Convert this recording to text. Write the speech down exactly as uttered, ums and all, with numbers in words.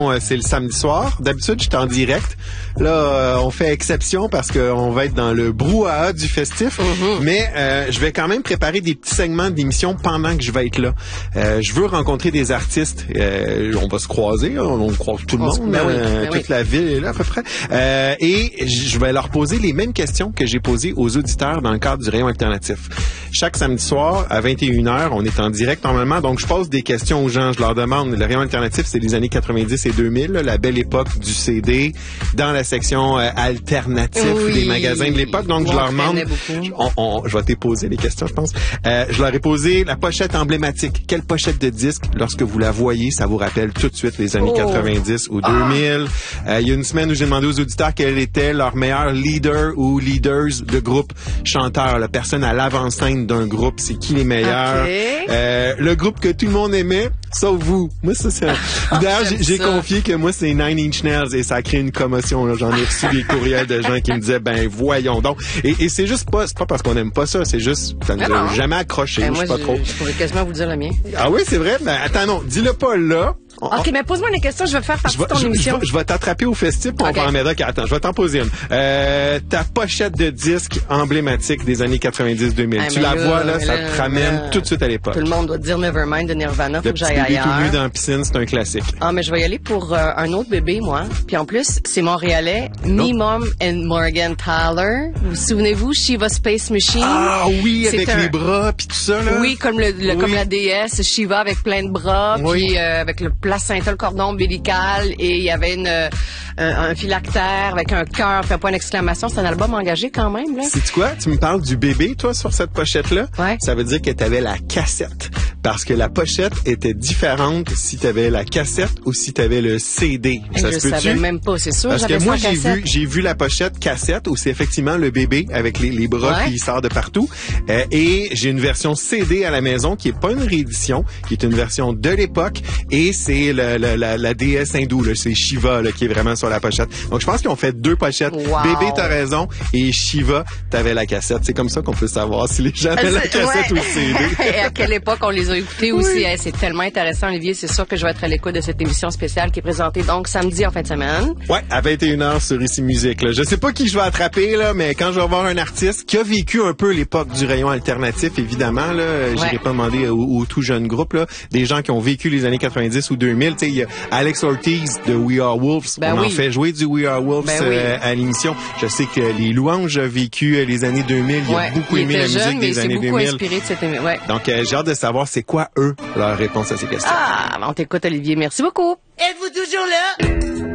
C'est le samedi soir. D'habitude, j'étais en direct. Là, euh, on fait exception parce qu'on va être dans le brouhaha du festif. Mm-hmm. Mais euh, je vais quand même préparer des petits segments d'émission pendant que je vais être là. Euh, je veux rencontrer des artistes. Euh, on va se croiser. On, on croise tout le on monde. Ben oui, ben toute oui. la ville est là à peu près. Euh, et je vais leur poser les mêmes questions que j'ai posées aux auditeurs dans le cadre du Rayon Alternatif. Chaque samedi soir, à vingt et une heures, on est en direct normalement. Donc, je pose des questions aux gens. Je leur demande. Le Rayon Alternatif, c'est les années quatre-vinvingt-dix et deux mille, là, la belle époque du C D, dans la section euh, alternative oui. des magasins de l'époque. Donc, on je leur demande, on, on, je vais te poser les questions, je pense. Euh, je leur ai posé la pochette emblématique. Quelle pochette de disque, lorsque vous la voyez, ça vous rappelle tout de suite les années oh. quatre-vingt-dix ou deux mille. Euh, il y a une semaine où j'ai demandé aux auditeurs quel était leur meilleur leader ou leaders de groupe chanteur, la personne à l'avant-scène d'un groupe, c'est qui les meilleurs. Okay. Euh, le groupe que tout le monde aimait, sauf vous. Moi, ça, c'est... D'ailleurs, j'ai, j'ai confié que moi, c'est Nine Inch Nails et ça a créé une commotion. Là. J'en ai reçu des courriels de gens qui me disaient, ben, voyons donc. Et, et c'est juste pas, c'est pas parce qu'on aime pas ça, c'est juste, ça nous a jamais accroché. Ben, je sais pas je, trop. Je pourrais quasiment vous dire le mien. Ah oui, c'est vrai? Ben, attends, non, dis-le pas là. On, OK, mais pose-moi des questions, je vais faire partie de ton je, émission. Je, je vais t'attraper au festif pour okay. on va en mettre. Okay, attends, je vais t'en poser une. Euh, ta pochette de disque emblématique des années quatre-vingt-dix deux mille. Ah, tu la là, vois, là, ça là, te ramène là, tout de suite à l'époque. Tout le monde doit dire Nevermind de Nirvana, faut le que j'aille ailleurs. Le petit bébé tout nu dans la piscine, c'est un classique. Ah, mais je vais y aller pour euh, un autre bébé, moi. Puis en plus, c'est montréalais. Me, Mom and Morgan Tyler. Vous souvenez-vous, Shiva Space Machine? Ah oui, c'est avec un... les bras puis tout ça, là. Oui, comme, le, le, oui. comme la déesse, Shiva avec plein de bras, oui. puis euh, avec le placenta, le cordon ombilical, et il y avait une, euh, un, un phylactère avec un cœur, puis un point d'exclamation. C'est un album engagé quand même, là. C'est quoi? Tu me parles du bébé, toi, sur cette pochette-là? Ouais. Ça veut dire que tu avais la cassette. Parce que la pochette était différente si tu avais la cassette ou si tu avais le C D. Et ça je se peut-tu? savais même pas, c'est sûr. Parce que moi, j'ai cassette. vu, j'ai vu la pochette cassette où c'est effectivement le bébé avec les, les bras ouais. qui sort de partout. Euh, et j'ai une version C D à la maison qui est pas une réédition, qui est une version de l'époque. Et c'est le, le, la, la déesse hindoue, là, c'est Shiva là, qui est vraiment sur la pochette. Donc je pense qu'ils ont fait deux pochettes. Wow. Bébé, t'as raison, et Shiva, t'avais la cassette. C'est comme ça qu'on peut savoir si les gens avaient la cassette ouais. ou le C D. Et à quelle époque on les a écoutés oui. aussi. Hey, c'est tellement intéressant, Olivier. C'est sûr que je vais être à l'écoute de cette émission spéciale qui est présentée donc samedi en fin de semaine. Ouais, à vingt et une heures sur Ici Musique. Là. Je sais pas qui je vais attraper, là, mais quand je vais voir un artiste qui a vécu un peu l'époque du rayon alternatif, évidemment, là, ouais. j'irai pas demander aux, aux tout jeunes groupes, là, des gens qui ont vécu les années quatre-vingt-dix ou deux mille. Tu sais, il y a Alex Ortiz de We Are Wolves. Ben On oui. en fait jouer du We Are Wolves ben euh, oui. à l'émission. Je sais que les Louanges ont vécu les années deux mille. Il ouais. a beaucoup il aimé la jeune, musique des années deux mille. Il s'est beaucoup inspiré de cette émission. Ouais. Donc, euh, j'ai hâte de savoir c'est quoi, eux, leur réponse à ces questions. Ah, on t'écoute, Olivier. Merci beaucoup. Êtes-vous toujours là?